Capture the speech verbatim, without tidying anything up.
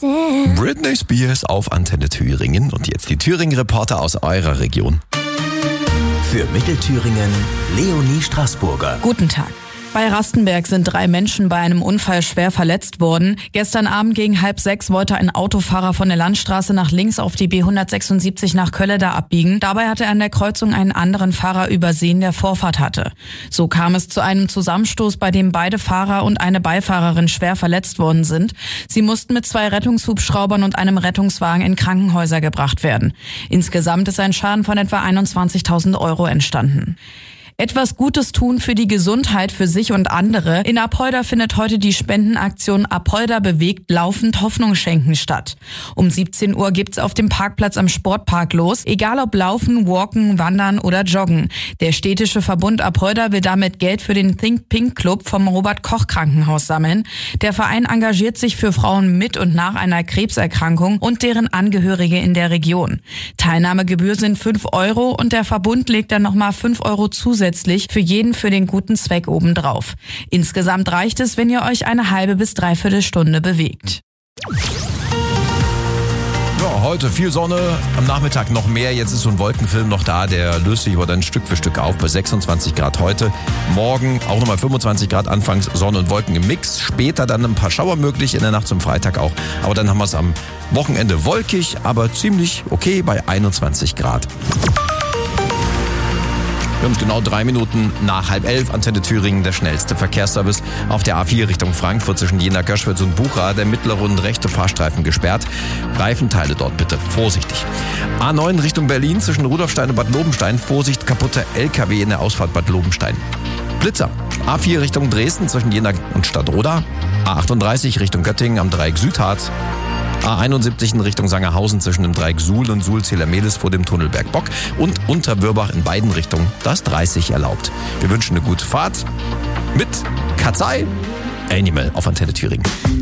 understand. Britney Spears auf Antenne Thüringen und jetzt die Thüringen-Reporter aus eurer Region. Für Mittelthüringen Leonie Straßburger. Guten Tag. Bei Rastenberg sind drei Menschen bei einem Unfall schwer verletzt worden. Gestern Abend gegen halb sechs wollte ein Autofahrer von der Landstraße nach links auf die B hundertsechsundsiebzig nach Kölleda abbiegen. Dabei hatte er an der Kreuzung einen anderen Fahrer übersehen, der Vorfahrt hatte. So kam es zu einem Zusammenstoß, bei dem beide Fahrer und eine Beifahrerin schwer verletzt worden sind. Sie mussten mit zwei Rettungshubschraubern und einem Rettungswagen in Krankenhäuser gebracht werden. Insgesamt ist ein Schaden von etwa einundzwanzigtausend Euro entstanden. Etwas Gutes tun für die Gesundheit für sich und andere. In Apolda findet heute die Spendenaktion Apolda bewegt laufend Hoffnung schenken statt. Um siebzehn Uhr gibt's auf dem Parkplatz am Sportpark los, egal ob Laufen, Walken, Wandern oder Joggen. Der städtische Verbund Apolda will damit Geld für den Think Pink Club vom Robert-Koch-Krankenhaus sammeln. Der Verein engagiert sich für Frauen mit und nach einer Krebserkrankung und deren Angehörige in der Region. Teilnahmegebühr sind fünf Euro und der Verbund legt dann nochmal fünf Euro zusätzlich für jeden für den guten Zweck obendrauf. Insgesamt reicht es, wenn ihr euch eine halbe bis dreiviertel Stunde bewegt. Ja, heute viel Sonne, am Nachmittag noch mehr. Jetzt ist so ein Wolkenfilm noch da, der löst sich aber dann Stück für Stück auf bei sechsundzwanzig Grad heute. Morgen auch nochmal fünfundzwanzig Grad, anfangs Sonne und Wolken im Mix. Später dann ein paar Schauer möglich, in der Nacht zum Freitag auch. Aber dann haben wir es am Wochenende wolkig, aber ziemlich okay bei einundzwanzig Grad. Wir haben genau drei Minuten nach halb elf. Antenne Thüringen, der schnellste Verkehrsservice. Auf der A vier Richtung Frankfurt zwischen Jena, Göschwitz und Bucha der mittlere und rechte Fahrstreifen gesperrt. Reifenteile dort bitte vorsichtig. A neun Richtung Berlin zwischen Rudolfstein und Bad Lobenstein. Vorsicht, kaputter L K W in der Ausfahrt Bad Lobenstein. Blitzer. A vier Richtung Dresden zwischen Jena und Stadtroda. A achtunddreißig Richtung Göttingen am Dreieck Südharz. A einundsiebzig in Richtung Sangerhausen zwischen dem Dreieck Suhl und Suhl-Zähler-Mehlis vor dem Tunnel Bergbock und Unterwürbach in beiden Richtungen, das dreißig erlaubt. Wir wünschen eine gute Fahrt mit Katzei Animal auf Antenne Thüringen.